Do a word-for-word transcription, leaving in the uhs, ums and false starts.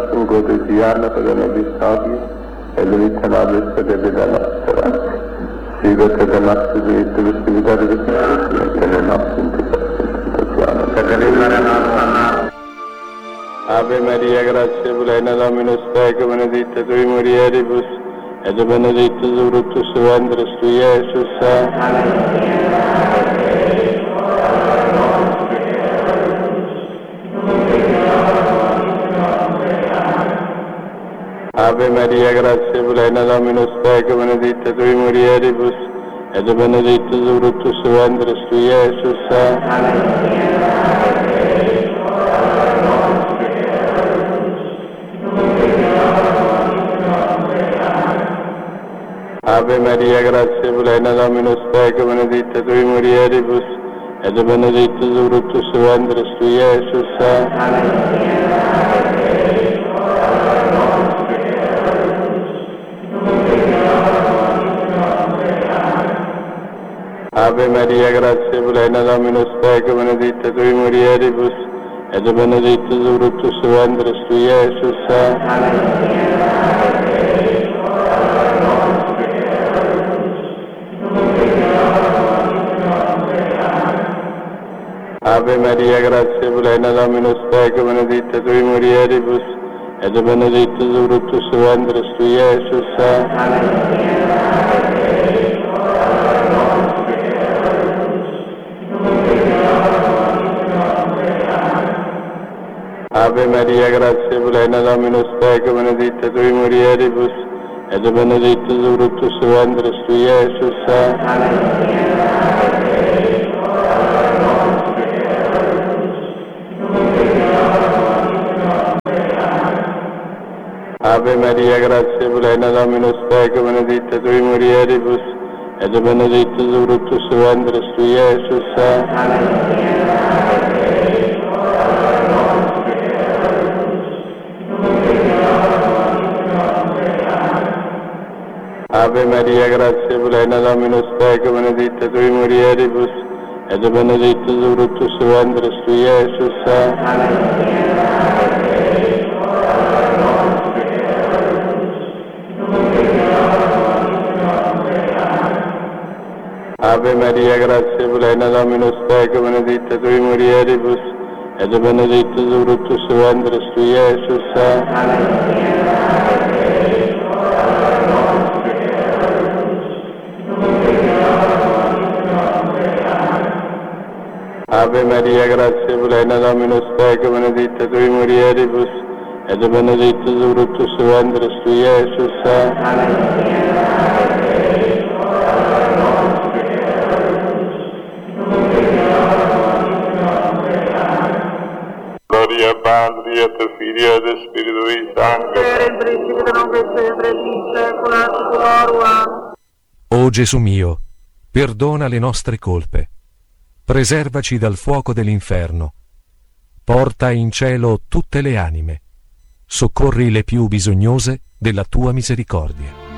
Godiziana per la Bissabi e l'Itanabis per la nostra. Sigate da nostra diritta vestibilità di Cristo e le nostre interpretazioni. Ave Maria, grazia plena, Dominus tecum, benedicta tui mulieribus, et benedictus fructus ventris tui, Iesus. Ave Maria, grazia plena, Dominus tecum, benedicta tui mulieribus, et benedictus fructus ventris tui, Iesus. Ave Maria, grazia plena, Dominus tecum, benedicta tui mulieribus, et benedictus fructus ventris tui, Iesus. Ave Maria, grazia plena, Dominus tecum, benedicta tui mulieribus, et benedictus fructus ventris tui, Iesus. Ave Maria, grazia plena, Dominus tecum, benedicta tui mulieribus, et benedictus fructus ventris tui, Iesus. Ave Maria, grazia plena, Dominus tecum, benedicta tui mulieribus, et benedictus fructus ventris tui, Iesus. Ave Maria, grazia plena, Dominus tecum, benedicta tui mulieribus, et benedictus fructus ventris tui, Iesus. Ave Maria, grazia plena, Dominus tecum, benedicta tui mulieribus, et benedictus fructus ventris tui, Iesus. Ave Maria, grazia plena, Dominus tecum, benedicta tui mulieribus, et benedictus fructus ventris tui, Iesus. Ave Maria, grazia plena, Dominus tecum, benedicta tui mulieribus, et benedictus fructus ventris tui, Iesus. Gloria Patri et Filii et Spiritui Sancti. Per il principio non sempre in secula seculorum. O Gesù mio, perdona le nostre colpe, preservaci dal fuoco dell'inferno, porta in cielo tutte le anime, soccorri le più bisognose della tua misericordia.